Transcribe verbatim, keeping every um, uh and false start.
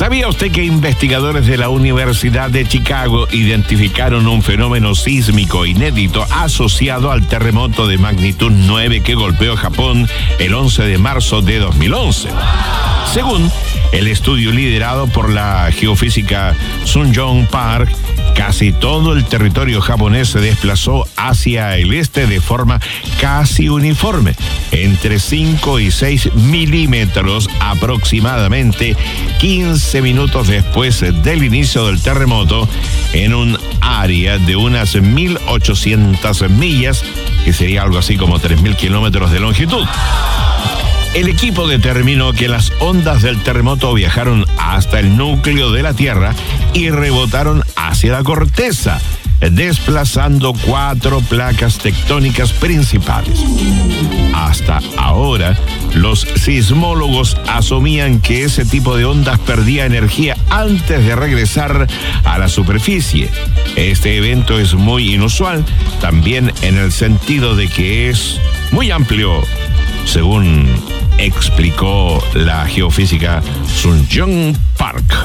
¿Sabía usted que investigadores de la Universidad de Chicago identificaron un fenómeno sísmico inédito asociado al terremoto de magnitud nueve que golpeó Japón el once de marzo de dos mil once? Según el estudio liderado por la geofísica Sun-Young Park, casi todo el territorio japonés se desplazó hacia el este de forma casi uniforme, entre cinco y seis milímetros aproximadamente quince minutos después del inicio del terremoto, en un área de unas mil ochocientas millas, que sería algo así como tres mil kilómetros de longitud. El equipo determinó que las ondas del terremoto viajaron hasta el núcleo de la Tierra y rebotaron hacia la corteza, desplazando cuatro placas tectónicas principales. Hasta ahora, los sismólogos asumían que ese tipo de ondas perdía energía antes de regresar a la superficie. Este evento es muy inusual, también en el sentido de que es muy amplio, según explicó la geofísica Sun-Young Park.